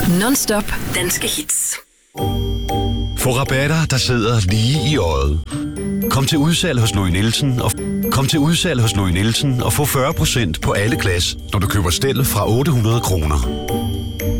Non-stop danske hits. Få rabatter, der sidder lige i øjet. Kom til udsalg hos Louis Nielsen og få 40% på alle glas, når du køber stel fra 800 kroner.